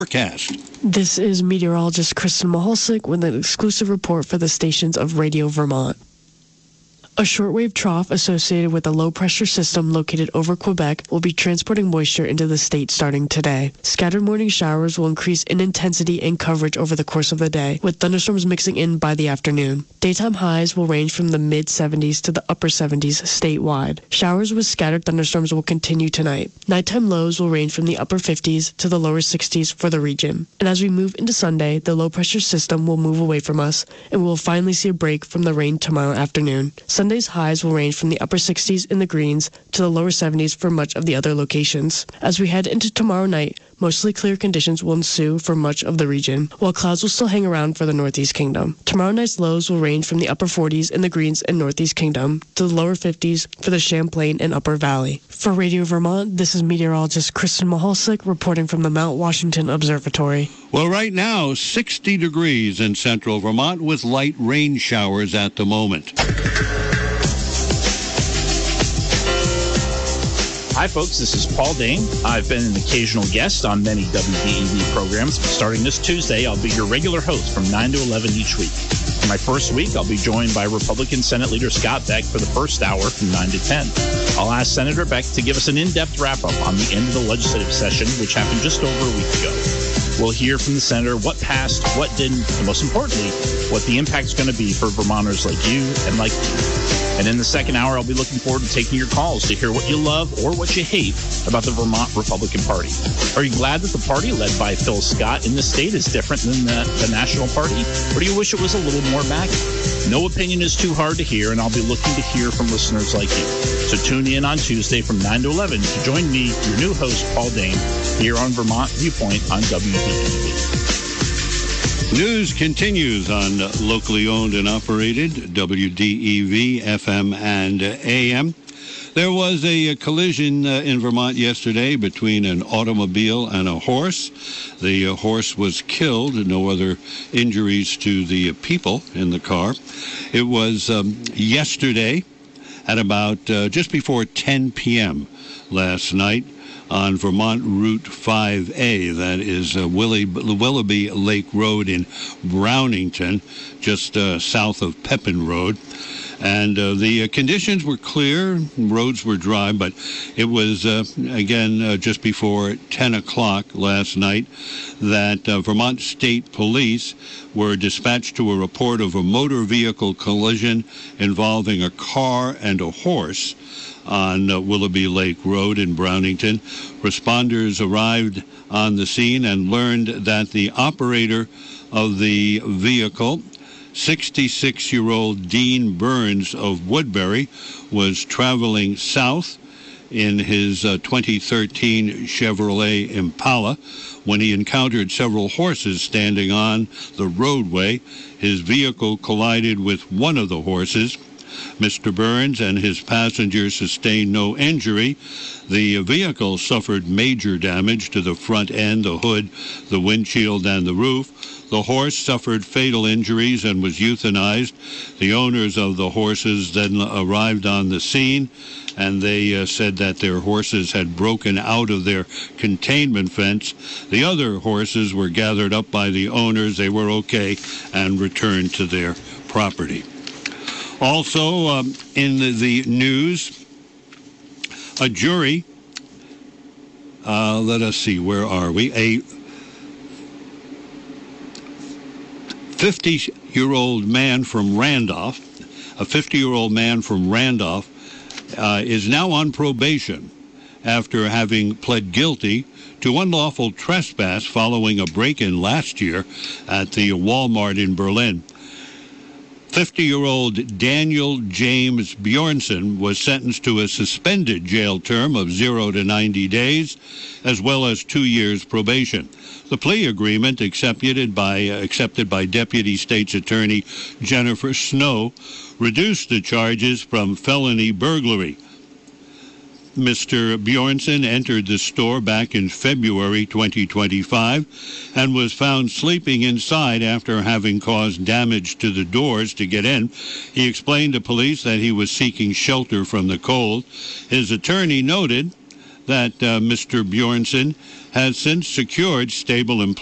Forecast. This is meteorologist Kristen Maholsick with an exclusive report for the stations of Radio Vermont. A shortwave trough associated with a low-pressure system located over Quebec will be transporting moisture into the state starting today. Scattered morning showers will increase in intensity and coverage over the course of the day, with thunderstorms mixing in by the afternoon. Daytime highs will range from the mid-70s to the upper 70s statewide. Showers with scattered thunderstorms will continue tonight. Nighttime lows will range from the upper 50s to the lower 60s for the region. And as we move into Sunday, the low-pressure system will move away from us, and we will finally see a break from the rain tomorrow afternoon. Sunday's highs will range from the upper 60s in the Greens to the lower 70s for much of the other locations. As we head into tomorrow night, mostly clear conditions will ensue for much of the region, while clouds will still hang around for the Northeast Kingdom. Tomorrow night's lows will range from the upper 40s in the Greens and Northeast Kingdom to the lower 50s for the Champlain and Upper Valley. For Radio Vermont, this is meteorologist Kristen Maholsick reporting from the Mount Washington Observatory. Well, right now, 60 degrees in central Vermont with light rain showers at the moment. Hi, folks. This is Paul Dane. I've been an occasional guest on many WDEV programs. Starting this Tuesday, I'll be your regular host from 9 to 11 each week. For my first week, I'll be joined by Republican Senate Leader Scott Beck for the first hour from 9 to 10. I'll ask Senator Beck to give us an in-depth wrap-up on the end of the legislative session, which happened just over a week ago. We'll hear from the senator what passed, what didn't, and most importantly, what the impact's going to be for Vermonters like you and like me. And in the second hour, I'll be looking forward to taking your calls to hear what you love or what you hate about the Vermont Republican Party. Are you glad that the party led by Phil Scott in the state is different than the national party? Or do you wish it was a little more MAGA? No opinion is too hard to hear, and I'll be looking to hear from listeners like you. So tune in on Tuesday from 9 to 11 to join me, your new host, Paul Dane, here on Vermont Viewpoint on WDEV. News continues on locally owned and operated WDEV, FM, and AM. There was a collision in Vermont yesterday between an automobile and a horse. The horse was killed, no other injuries to the people in the car. It was yesterday at about just before 10 p.m. last night on Vermont Route 5A, that is Willoughby Lake Road in Brownington, just south of Pepin Road. And the conditions were clear, roads were dry, but it was, again, just before 10 o'clock last night that Vermont State Police were dispatched to a report of a motor vehicle collision involving a car and a horse on Willoughby Lake Road in Brownington. Responders arrived on the scene and learned that the operator of the vehicle, 66-year-old Dean Burns of Woodbury, was traveling south in his 2013 Chevrolet Impala when he encountered several horses standing on the roadway. His vehicle collided with one of the horses. Mr. Burns and his passengers sustained no injury. The vehicle suffered major damage to the front end, the hood, the windshield, and the roof. The horse suffered fatal injuries and was euthanized. The owners of the horses then arrived on the scene, and they said that their horses had broken out of their containment fence. The other horses were gathered up by the owners. They were okay and returned to their property. Also, in the news, a jury, let us see, where are we? A 50-year-old man from Randolph, is now on probation after having pled guilty to unlawful trespass following a break-in last year at the Walmart in Berlin. 50-year-old Daniel James Bjornson was sentenced to a suspended jail term of 0 to 90 days, as well as 2 years probation. The plea agreement, accepted by Deputy State's Attorney Jennifer Snow, reduced the charges from felony burglary. Mr. Bjornson entered the store back in February 2025 and was found sleeping inside after having caused damage to the doors to get in. He explained to police that he was seeking shelter from the cold. His attorney noted that Mr. Bjornson has since secured stable employment